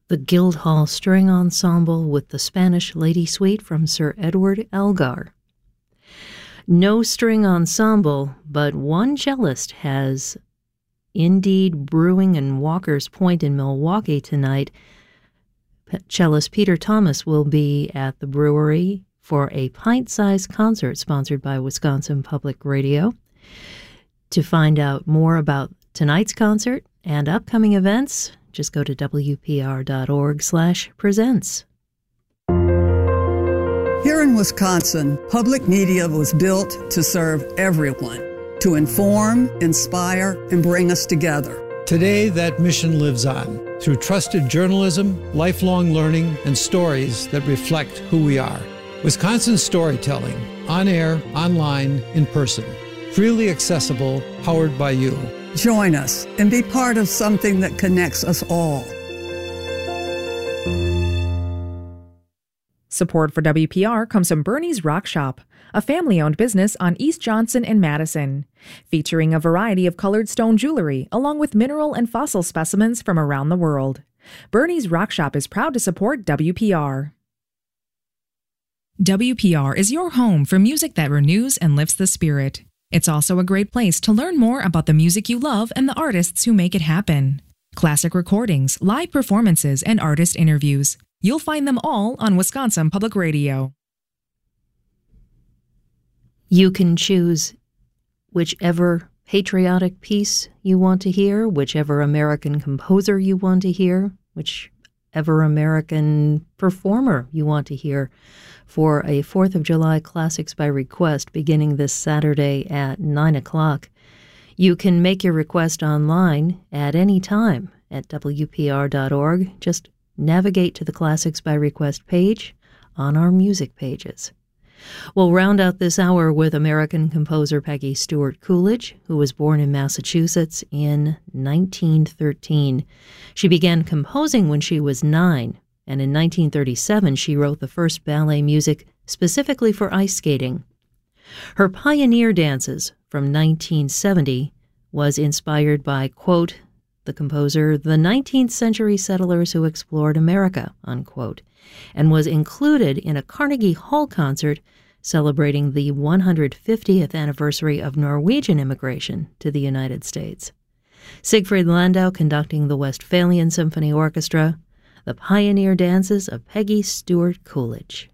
the Guildhall String Ensemble with the Spanish Lady Suite from Sir Edward Elgar. No string ensemble, but one cellist has Indeed Brewing in Walker's Point in Milwaukee tonight. Cellist Peter Thomas will be at the brewery for a pint-sized concert sponsored by Wisconsin Public Radio. To find out more about tonight's concert and upcoming events, just go to wpr.org/presents. Here in Wisconsin, public media was built to serve everyone, to inform, inspire, and bring us together. Today, that mission lives on through trusted journalism, lifelong learning, and stories that reflect who we are. Wisconsin storytelling, on air, online, in person. Freely accessible, powered by you. Join us and be part of something that connects us all. Support for WPR comes from Bernie's Rock Shop, a family-owned business on East Johnson and Madison, featuring a variety of colored stone jewelry along with mineral and fossil specimens from around the world. Bernie's Rock Shop is proud to support WPR. WPR is your home for music that renews and lifts the spirit. It's also a great place to learn more about the music you love and the artists who make it happen. Classic recordings, live performances, and artist interviews. You'll find them all on Wisconsin Public Radio. You can choose whichever patriotic piece you want to hear, whichever American composer you want to hear, whichever American performer you want to hear for a 4th of July Classics by Request beginning this Saturday at 9 o'clock. You can make your request online at any time at WPR.org. Just navigate to the Classics by Request page on our music pages. We'll round out this hour with American composer Peggy Stewart Coolidge, who was born in Massachusetts in 1913. She began composing when she was 9, and in 1937 she wrote the first ballet music specifically for ice skating. Her Pioneer Dances from 1970 was inspired by, quote, the composer, the 19th century settlers who explored America, unquote, and was included in a Carnegie Hall concert celebrating the 150th anniversary of Norwegian immigration to the United States. Siegfried Landau conducting the Westphalian Symphony Orchestra, the Pioneer Dances of Peggy Stewart Coolidge.